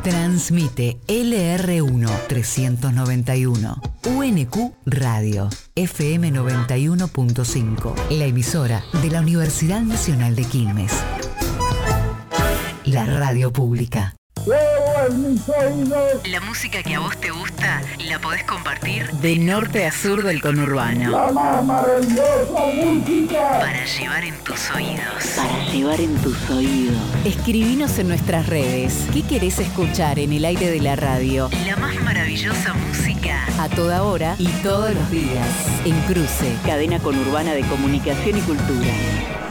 Transmite LR1 391, UNQ Radio, FM 91.5, la emisora de la Universidad Nacional de Quilmes. La radio pública. La música que a vos te gusta la podés compartir de norte a sur del conurbano. La más maravillosa música Para llevar en tus oídos. Escribinos en nuestras redes. ¿Qué querés escuchar en el aire de la radio? La más maravillosa música a toda hora y todos los días. En Cruce, cadena conurbana de comunicación y cultura.